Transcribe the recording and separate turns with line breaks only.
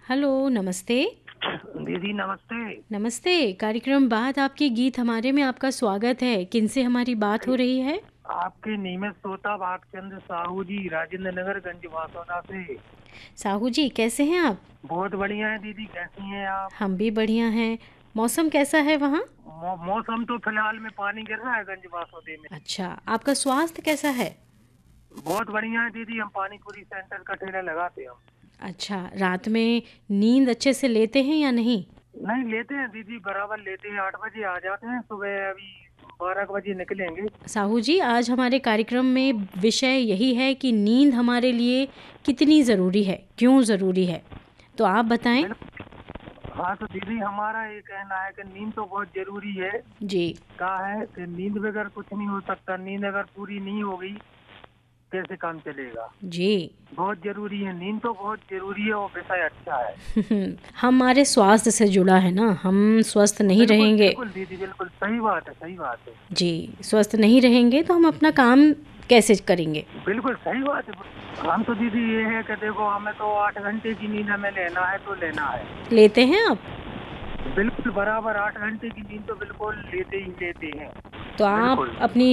Hello, नमस्ते।
दीदी नमस्ते।
नमस्ते, कार्यक्रम बात आपके गीत हमारे में आपका स्वागत है। किनसे हमारी बात हो रही है?
आपके नियमित श्रोता भागचंद्र साहू जी, राजेंद्र नगर गंज वासौदा से।
साहू जी, कैसे हैं आप?
बहुत बढ़िया है दीदी, कैसी हैं आप?
हम भी बढ़िया हैं। मौसम कैसा है वहाँ?
मौसम तो फिलहाल में पानी गिर रहा है गंज वासौदे में।
अच्छा, आपका स्वास्थ्य कैसा है?
बहुत बढ़िया है दीदी, हम पानी पूरी सेंटर का ठेला लगाते हैं हम।
अच्छा, रात में नींद अच्छे से लेते हैं या नहीं?
नहीं लेते हैं दीदी, बराबर लेते हैं। 8 बजे आ जाते हैं, सुबह अभी 12 बजे निकलेंगे।
साहू जी, आज हमारे कार्यक्रम में विषय यही है कि नींद हमारे लिए कितनी ज़रूरी है, क्यों ज़रूरी है? तो आप बताएं।
बिल्कुल। हाँ तो दीदी, हमारा ये कहना है कि नींद तो बहुत जरूरी है।
जी।
कहा है कि नींद बगैर कुछ नहीं हो सकता, नींद अगर पूरी नहीं होगी कैसे काम चलेगा।
जी।
बहुत जरूरी है, नींद तो बहुत जरूरी है और विषय अच्छा है।
हमारे स्वास्थ्य से जुड़ा है ना, हम स्वस्थ नहीं
बिल्कुल
रहेंगे।
बिल्कुल दीदी, बिल्कुल सही बात है, सही बात है।
जी, स्वस्थ नहीं रहेंगे तो हम अपना काम कैसे करेंगे?
बिल्कुल सही बात है। हम तो दीदी ये है कि देखो, हमें तो 8 घंटे की नींद हमें लेना है तो लेना है।
लेते हैं आप?
बिल्कुल बराबर 8 घंटे की नींद तो बिल्कुल लेते ही लेते हैं।
तो आप
बिल्कुल।
अपनी